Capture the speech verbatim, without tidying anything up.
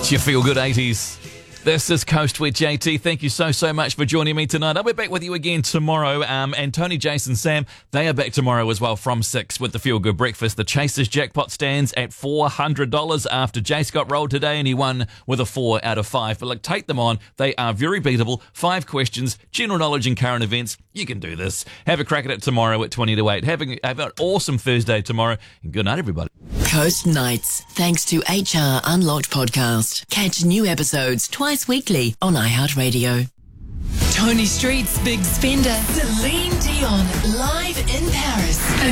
It's your Feel Good eighties. This is Coast with J T. Thank you so, so much for joining me tonight. I'll be back with you again tomorrow. Um, and Tony, Jason, Sam, they are back tomorrow as well from six with the Feel Good Breakfast. The Chasers jackpot stands at four hundred dollars after Jace got rolled today and he won with a four out of five. But look, take them on. They are very beatable. Five questions, general knowledge and current events. You can do this. Have a crack at it tomorrow at twenty to eight. Have, a, have an awesome Thursday tomorrow. And good night, everybody. Coast Nights, thanks to H R Unlocked podcast. Catch new episodes twice weekly on iHeartRadio. Tony Street's Big Spender. Celine Dion live in Paris.